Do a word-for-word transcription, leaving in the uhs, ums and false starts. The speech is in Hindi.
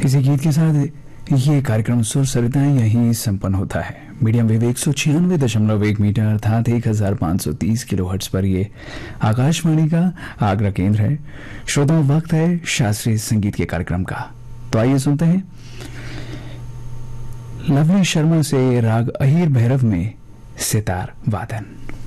इसी गीत के साथ ये कार्यक्रम सुर सरिताएं यहीं संपन्न होता है। मीडियम वेव एक सौ छियानवे दशमलव एक मीटर अर्थात एक हजार पाँच सौ तीस किलो हर्ट्ज पर ये आकाशवाणी का आगरा केंद्र है। श्रोताओं, वक्त है शास्त्रीय संगीत के कार्यक्रम का। तो आइए सुनते हैं लवली शर्मा से राग अहीर भैरव में सितार वादन।